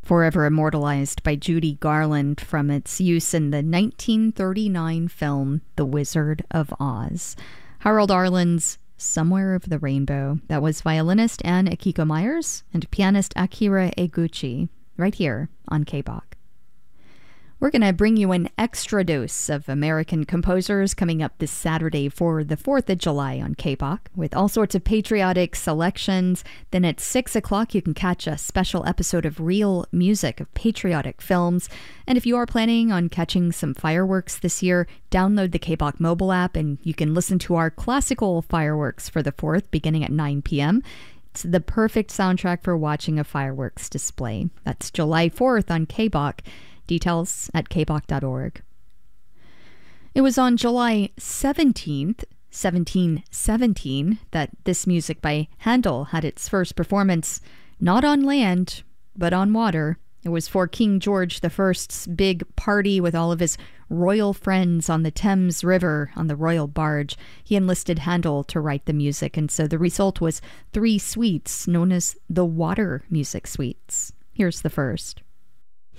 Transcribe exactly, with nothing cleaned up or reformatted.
forever immortalized by Judy Garland from its use in the nineteen thirty-nine film The Wizard of Oz. Harold Arlen's Somewhere Over the Rainbow. That was violinist Anne Akiko Myers and pianist Akira Eguchi, right here on K B O C. We're going to bring you an extra dose of American composers coming up this Saturday for the fourth of July on K B O C with all sorts of patriotic selections. Then at six o'clock, you can catch a special episode of Real Music of patriotic films. And if you are planning on catching some fireworks this year, download the K B O C mobile app and you can listen to our classical fireworks for the fourth beginning at nine p.m. It's the perfect soundtrack for watching a fireworks display. That's July fourth on K B O C. Details at k b o c dot org. It was on July seventeenth, seventeen seventeen, that this music by Handel had its first performance, not on land, but on water. It was for King George the First's big party with all of his royal friends on the Thames River on the royal barge. He enlisted Handel to write the music, and so the result was three suites known as the Water Music Suites. Here's the first.